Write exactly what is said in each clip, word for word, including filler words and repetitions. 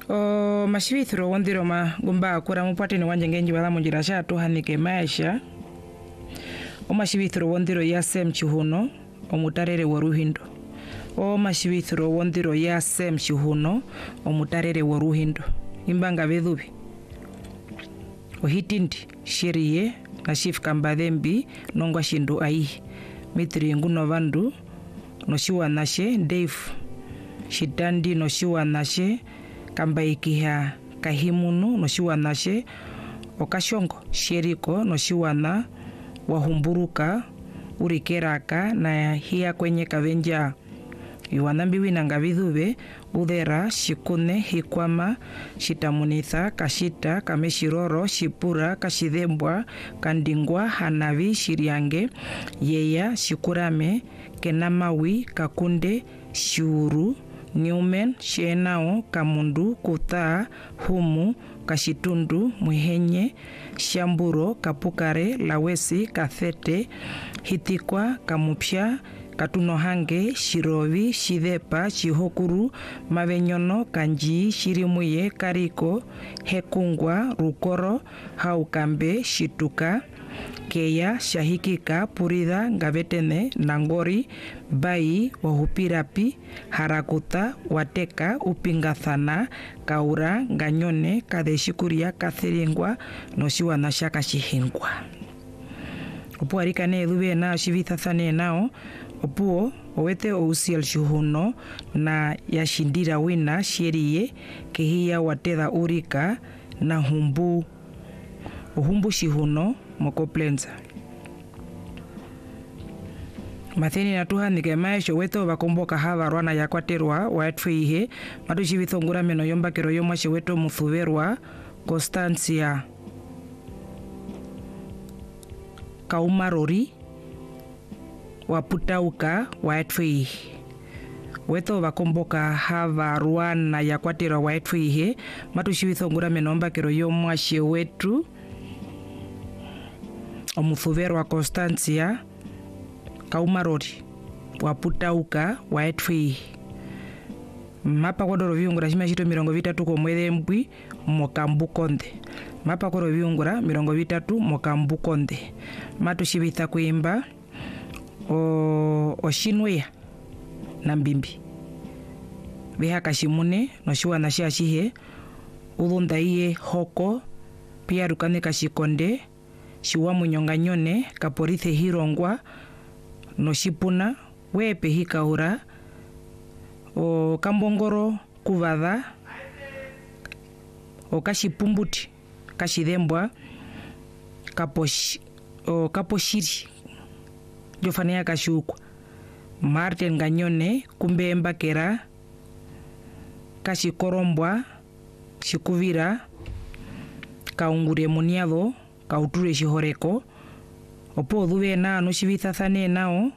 o mashivithiro wondiro ma gumba kura mupatini wanje ngenji wala munjira shatu hanike maisha o mashivithiro wondiro ya sem chihuno o mutarere wa ruhindo o mashivithiro wondiro ya sem chihuno o mutarere wa ruhindo imbanga vedhubi o hitindi shiriye na shifka mbadhembi nongwa shindu ai mitri nguno vandu no shiwa nashe Dave shitandi no shiwa nashe kambaikiha kahimunu no shiwa nashe okashongo sheriko no shiwa na wahumburuka urikeraka na hiya kwenye kavenja iwanambiwi na ngavithube udhera shikune hikwama shitamunitha kashita kameshiroro shipura kashidhembwa kandingwa hanavi shiriange yeya shikurame kenamawi kakunde shiuru Newman shenao kamundu kutaa humu kashitundu muhenye shamburo kapukare lawesi kathete hitikwa kamupsha katunohange shirovi shidepa shihokuru mavenyono kanji shirimuye kariko hekungwa rukoro haukambe shituka keya shahikika purida ngavetene nangori bai wahupirapi harakuta wateka upingathana kaura nganyone kadeshikuria kathiringwa noshiwa na shaka shihingwa opo arikane dhuve na shivithathane nao opuo owete ousiel shuhuno na yashindira wina sheriye kehia watedha urika na humbu uhumbu shihuno mokoplenza matheni natuha nike maisho weto bakomboka hava rwana yakwaterwa waetfeihe matu shivithongura meno yomba kero yomwa sheweto muthuverwa Constancia Kaumarori waputauka waetfeihe weto bakomboka hava rwana yakwaterwa waetfeihe matu shivithongura meno yomba kero yomwa shewetu omuthuverwa Constancia Kaumarori waputauka waetfei mapa kodoro viungura shima shito mirongo vitatu ko mwethe mbwi mokambukonde mapa kodoro viungura mirongo vitatu mokambukonde matu shivitha kuimba o oshinweya na mbimbi beha kashimune no shiwa na shihe udunda iye hoko pia rukane kashikonde shiwa munyonganyone kaporithe hirongwa no shipuna wepe hikaura o kambongoro kuvadha o kashipumbuti kashidhembwa kaposh o kaposhiri jofania kashukwa Martin nganyone kumbemba kera kashikorombwa shikuvira kaungure muniado kauture shihoreko opo dhuve na no shivithathane nao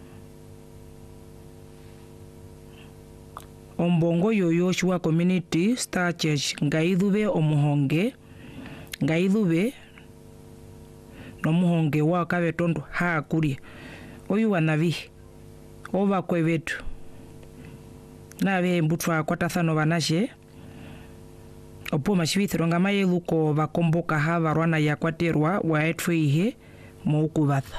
ombongo yoyo shwa community Star Church ngaidhuve omuhonge ngaidhuve no muhonge wa kavetondo ha kuria oyu wanavi ova kwevetu nave mbutwa kwatathano vanashe opo mashivithiro ngamayethuko vakomboka hava rwana yakwaterwa waetfeihe moukuvatha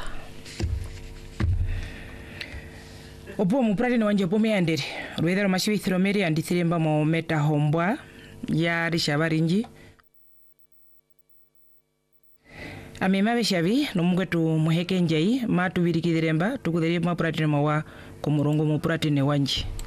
opo mupratini wanje opo meandere rwethero mashivithiro meri andithiremba mo meta hombwa ya rishabarinji amema beshavi nomugwetu muheke njai matu virikithiremba tukutherie mapratini mawa kumurongo mupratini wanje